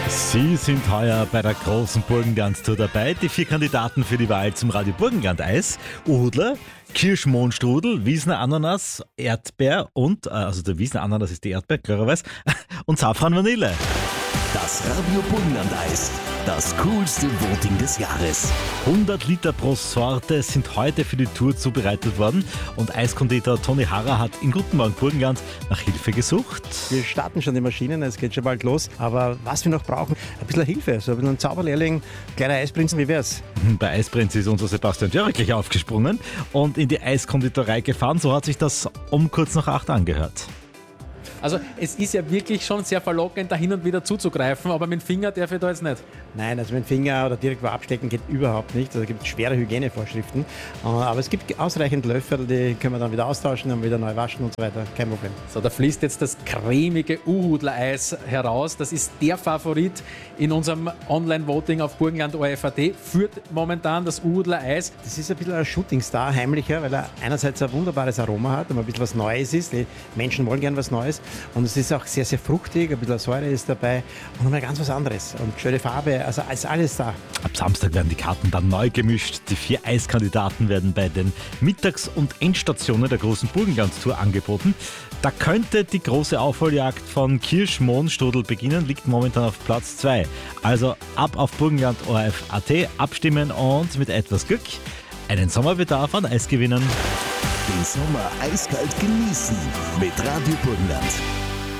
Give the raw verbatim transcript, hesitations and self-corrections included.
Sie sind heuer bei der großen Burgenland-Tour dabei. Die vier Kandidaten für die Wahl zum Radio Burgenland-Eis: Udler, Kirschmohnstrudel, Wiesner Ananas, Erdbeer und, also der Wiesner Ananas ist die Erdbeer, klarerweise, und Safran Vanille. Das Radio Burgenland-Eis, das coolste Voting des Jahres. hundert Liter pro Sorte sind heute für die Tour zubereitet worden und Eiskonditor Toni Harrer hat in Guten Morgen Burgenland nach Hilfe gesucht. Wir starten schon die Maschinen, es geht schon bald los, aber was wir noch brauchen, ein bisschen Hilfe, so ein bisschen ein Zauberlehrling, kleiner Eisprinzen, wie wär's? Bei Eisprinz ist unser Sebastian Dörr gleich aufgesprungen und in die Eiskonditorei gefahren, so hat sich das um kurz nach acht angehört. Also es ist ja wirklich schon sehr verlockend, da hin und wieder zuzugreifen, aber mit dem Finger darf ich da jetzt nicht. Nein, also mit dem Finger oder direkt wo abstecken geht überhaupt nicht. Also es gibt schwere Hygienevorschriften. Aber es gibt ausreichend Löffel, die können wir dann wieder austauschen, dann wieder neu waschen und so weiter. Kein Problem. So, da fließt jetzt das cremige Uhudler-Eis heraus. Das ist der Favorit in unserem Online-Voting auf Burgenland O R F punkt A T. Führt momentan das Uhudler-Eis. Das ist ein bisschen ein Shootingstar, heimlicher, weil er einerseits ein wunderbares Aroma hat und ein bisschen was Neues ist. Die Menschen wollen gern was Neues. Und es ist auch sehr, sehr fruchtig, ein bisschen Säure ist dabei und nochmal ganz was anderes. Und schöne Farbe, also ist alles da. Ab Samstag werden die Karten dann neu gemischt. Die vier Eiskandidaten werden bei den Mittags- und Endstationen der großen Burgenland-Tour angeboten. Da könnte die große Aufholjagd von Kirschmohnstrudel beginnen, liegt momentan auf Platz zwei. Also ab auf Burgenland O R F punkt A T abstimmen und mit etwas Glück einen Sommerbedarf an Eis gewinnen. Den Sommer eiskalt genießen mit Radio Burgenland.